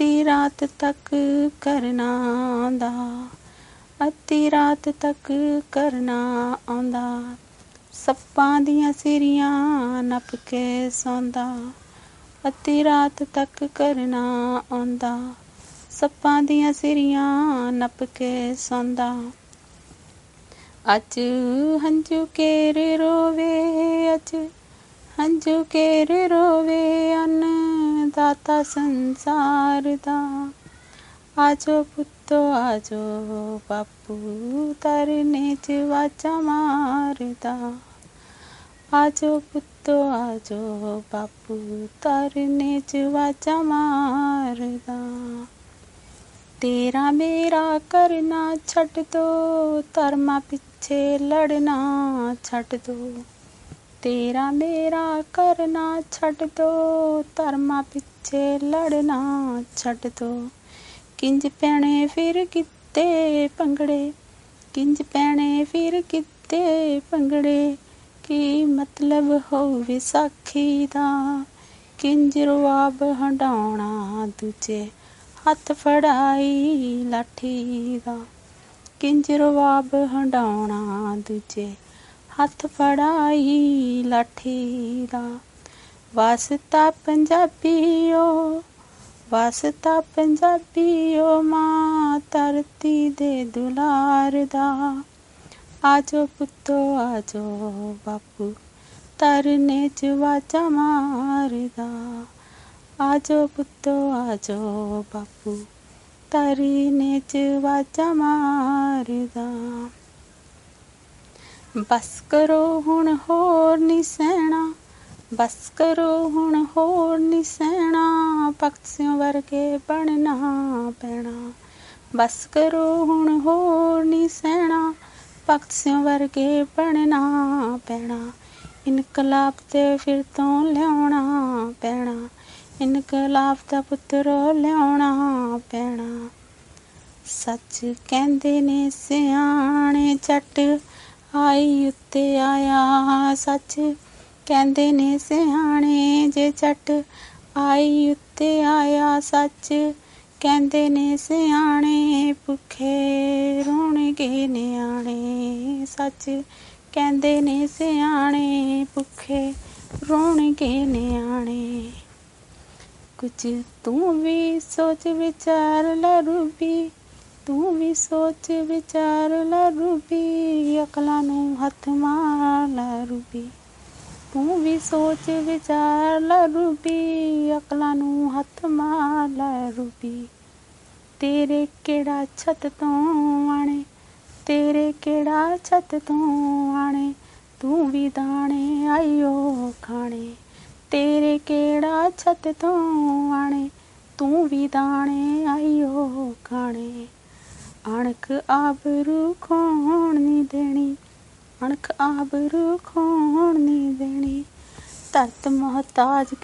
ਅੱਧੀ ਰਾਤ ਤੱਕ ਕਰਨਾ ਆਉਂਦਾ, ਅੱਧੀ ਰਾਤ ਤੱਕ ਕਰਨਾ ਆਉਂਦਾ, ਸੱਪਾਂ ਦੀਆਂ ਸਿਰੀਆਂ ਨੱਪ ਕੇ ਸੌਂਦਾ, ਅੱਧੀ ਰਾਤ ਤੱਕ ਕਰਨਾ ਆਉਂਦਾ, ਸੱਪਾਂ ਦੀਆਂ ਸਿਰੀਆਂ ਨੱਪ ਕੇ ਸੌਂਦਾ। ਅੱਜ ਹੰਝੂ ਕੇਰ ਰੋਵੇ, ਅੱਜ ਹੰਝੂ ਕੇਰ ਰੋਵੇ ਅੰਨਦਾਤਾ ਸੰਸਾਰ ਦਾ। ਆਜੋ ਪੁੱਤੋ ਆਜੋ ਬਾਪੂ ਧਰਨੇ 'ਚ ਵਾਜਾਂ ਮਾਰਦਾ, ਆਜੋ ਪੁੱਤੋ ਆਜੋ ਬਾਪੂ ਧਰਨੇ 'ਚ ਵਾਜਾਂ ਮਾਰਦਾ। ਤੇਰਾ ਮੇਰਾ ਕਰਨਾ ਛੱਡ ਦੋ, ਧਰਮਾਂ ਪਿੱਛੇ ਲੜਨਾ ਛੱਡ ਦੋ, ਤੇਰਾ ਮੇਰਾ ਕਰਨਾ ਛੱਡ ਦੋ, ਧਰਮਾਂ ਪਿੱਛੇ ਲੜਨਾ ਛੱਡ ਦੋ। ਕਿੰਜ ਪੈਣੇ ਫਿਰ ਗਿੱਧੇ ਭੰਗੜੇ, ਕਿੰਜ ਪੈਣੇ ਫਿਰ ਗਿੱਧੇ ਭੰਗੜੇ, ਕੀ ਮਤਲਬ ਹੋਊ ਵਿਸਾਖੀ ਦਾ, ਕਿੰਜ ਰਵਾਬ ਹੰਡਾਉਣਾ ਦੂਜੇ ਹੱਥ ਫੜਾਈ ਲਾਠੀ ਦਾ, ਕਿੰਜ ਰਵਾਬ ਹੰਡਾਉਣਾ ਦੂਜੇ ਹੱਥ ਫੜਾਈ ਲਾਠੀ ਦਾ। ਵਾਸਤਾ ਪੰਜਾਬੀਓ, ਵਾਸਤਾ ਪੰਜਾਬੀਓ ਮਾਂ ਧਰਤੀ ਦੇ ਦੁਲਾਰ ਦਾ। ਆਜੋ ਪੁੱਤੋ ਆਜੋ ਬਾਪੂ ਧਰਨੇ 'ਚ ਵਾਜਾਂ ਮਾਰਦਾ, ਆਜੋ ਪੁੱਤੋ ਆਜੋ ਬਾਪੂ ਧਰਨੇ 'ਚ ਵਾਜਾਂ ਮਾਰਦਾ। ਬਸ ਕਰੋ ਹੁਣ ਹੋਰ ਨੀ ਸਹਿਣਾ, ਬਸ ਕਰੋ ਹੁਣ ਹੋਰ ਨੀ ਸਹਿਣਾ, ਭਗਤ ਸਿੰਘ ਵਰਗੇ ਬਣਨਾ ਪੈਣਾ, ਬਸ ਕਰੋ ਹੁਣ ਹੋਰ ਨੀ ਸਹਿਣਾ, ਭਗਤ ਸਿੰਘ ਵਰਗੇ ਬਣਨਾ ਪੈਣਾ। ਇਨਕਲਾਬ ਤੇ ਫਿਰ ਤੋਂ ਲਿਆਉਣਾ ਪੈਣਾ, ਇਨਕਲਾਬ ਦਾ ਪੁੱਤਰੋ ਲਿਆਉਣਾ ਪੈਣਾ। ਸੱਚ ਕਹਿੰਦੇ ਨੇ ਸਿਆਣੇ ਜੱਟ ਆਈ ਉੱਤੇ ਆਇਆ, ਸੱਚ ਕਹਿੰਦੇ ਨੇ ਸਿਆਣੇ ਜੇ ਜੱਟ ਆਈ ਉੱਤੇ ਆਇਆ, ਸੱਚ ਕਹਿੰਦੇ ਨੇ ਸਿਆਣੇ ਭੁੱਖੇ ਰੋਣਗੇ ਨਿਆਣੇ, ਸੱਚ ਕਹਿੰਦੇ ਨੇ ਸਿਆਣੇ ਭੁੱਖੇ ਰੋਣਗੇ ਨਿਆਣੇ। ਕੁਝ ਤੂੰ ਵੀ ਸੋਚ ਵਿਚਾਰ ਲੈ ਰੂਬੀ, ਤੂੰ ਵੀ ਸੋਚ ਵਿਚਾਰ ਲੈ ਰੂਬੀ, ਅਕਲਾਂ ਨੂੰ ਹੱਥ ਮਾਰ ਲੈ ਰੂਬੀ, ਤੂੰ ਵੀ ਸੋਚ ਵਿਚਾਰ ਲੈ ਰੂਬੀ, ਅਕਲਾਂ ਨੂੰ ਹੱਥ ਮਾਰ ਲੈ ਰੂਬੀ। ਤੇਰੇ ਕਿਹੜਾ ਛੱਤ ਤੋਂ ਆਣੇ, ਤੇਰੇ ਕਿਹੜਾ ਛੱਤ ਤੋਂ ਆਣੇ, ਤੂੰ ਵੀ ਦਾਣੇ ਆਈਓ ਖਾਣੇ, ਤੇਰੇ ਕਿਹੜਾ ਛੱਤ ਤੋਂ ਆਣੇ, ਤੂੰ ਵੀ ਦਾਣੇ ਆਈਓ ਖਾਣੇ। ਅਣਖ ਆਬਰੂ ਖੋਣ ਨੀ ਦੇਣੀ, ਅਣਖ ਆਬਰੂ ਖੋਣ ਨੀ ਦੇਣੀ, ਧਰਤ ਮੁਹਤਾਜ